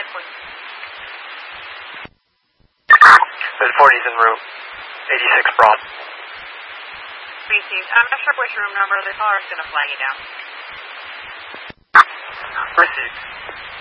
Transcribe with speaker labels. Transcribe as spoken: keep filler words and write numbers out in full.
Speaker 1: ten, please.
Speaker 2: Mid forties en route. eighty-six Broad.
Speaker 1: Species. I'm not sure which room number the car is going to flag you down.
Speaker 2: Received.